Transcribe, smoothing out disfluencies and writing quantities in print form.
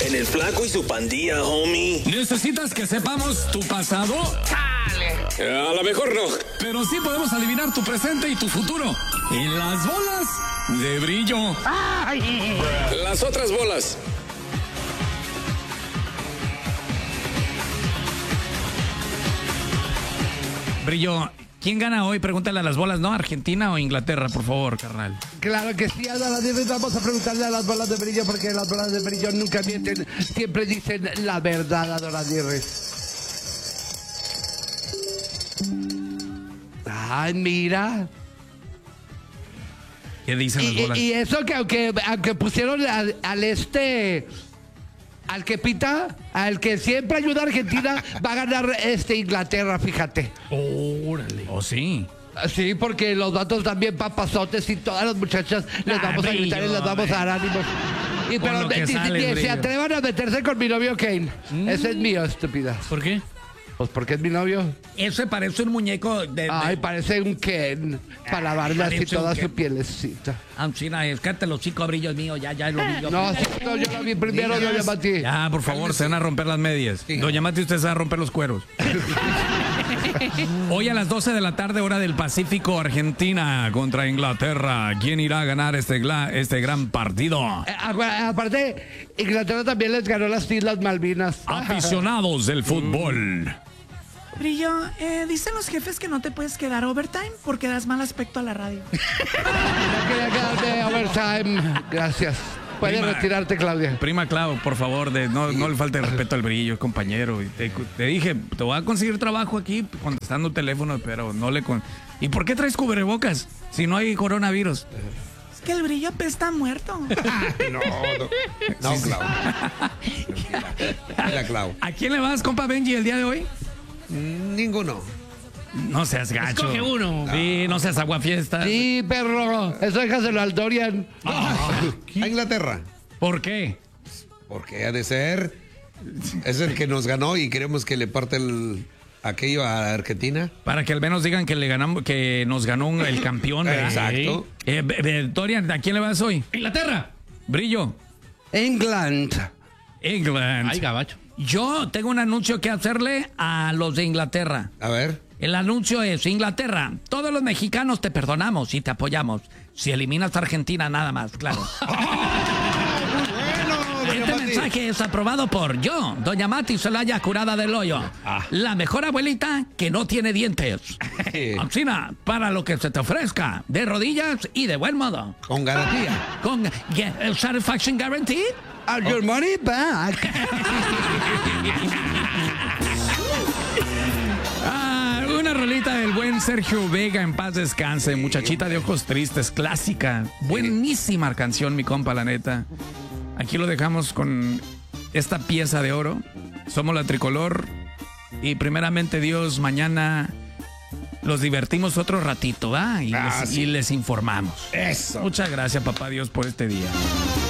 en el Flaco y su pandilla, homie. ¿Necesitas que sepamos tu pasado? A lo mejor no. Pero sí podemos adivinar tu presente y tu futuro. En las bolas de brillo. Las otras bolas. Brillo, ¿quién gana hoy? Pregúntale a las bolas, ¿no? ¿Argentina o Inglaterra, por favor, carnal? Claro que sí, ahora vamos a preguntarle a las bolas de brillo, porque las bolas de brillo nunca mienten, siempre dicen la verdad, Adora Aguirre. Ay, mira. ¿Qué dicen las bolas? Y eso que aunque pusieron al que pita, al que siempre ayuda a Argentina, va a ganar Inglaterra, fíjate. Órale. ¿Oh, sí? Sí, porque los datos también papazotes y todas las muchachas les vamos a gritar y les vamos a dar ánimos. Y pero lo que sale, se atrevan a meterse con mi novio Kane. Ese es mío, estúpidas. ¿Por qué? Pues porque es mi novio. Eso parece un muñeco de... Ay, parece un Ken. Para lavarle así parece un toda Ken. su pielecita. Ancina, escate los chicos brillos míos, ya lo vi yo. No, yo lo vi primero, doña Mati. Ya, por favor, se van a romper las medias. Doña Mati, usted se va a romper los cueros. Hoy a las 12 de la tarde, hora del Pacífico, Argentina contra Inglaterra. ¿Quién irá a ganar este gran partido? Aparte, Inglaterra también les ganó las Islas Malvinas. Aficionados del fútbol. Brillo, dicen los jefes que no te puedes quedar overtime porque das mal aspecto a la radio. No quería quedarme overtime. Gracias. Puedes retirarte, Claudia. Prima Clau, por favor, no le falte el respeto al brillo, compañero. Te dije, te voy a conseguir trabajo aquí contestando el teléfono, pero no le... ¿Y por qué traes cubrebocas si no hay coronavirus? Es que el brillo apesta muerto. No, Clau. Tranquila, Clau. ¿A quién le vas, compa Benji, el día de hoy? Ninguno. No seas gacho. Escoge uno. Sí, no seas aguafiestas. Sí, perro. Eso déjaselo al Dorian. A Inglaterra. ¿Por qué? Porque ha de ser. Es el que nos ganó y queremos que le parte aquello a Argentina. Para que al menos digan que le ganamos, que nos ganó el campeón, ¿verdad? Exacto. Dorian, ¿a quién le vas hoy? Inglaterra. Brillo. England. England. Ay, gabacho. Yo tengo un anuncio que hacerle a los de Inglaterra. A ver. El anuncio es: Inglaterra, todos los mexicanos te perdonamos y te apoyamos. Si eliminas a Argentina, nada más, claro. Este mensaje es aprobado por yo, doña Mati Celaya Curada del Hoyo. La mejor abuelita que no tiene dientes. Oxina, para lo que se te ofrezca, de rodillas y de buen modo. Con garantía. Con el Satisfaction Guarantee. Your money back. Una rolita del buen Sergio Vega, en paz descanse. Muchachita de ojos tristes, clásica. Buenísima canción, mi compa, la neta. Aquí lo dejamos con esta pieza de oro. Somos la Tricolor. Y primeramente Dios, mañana los divertimos otro ratito, ¿va? Y les informamos. Eso. Muchas gracias, papá Dios, por este día.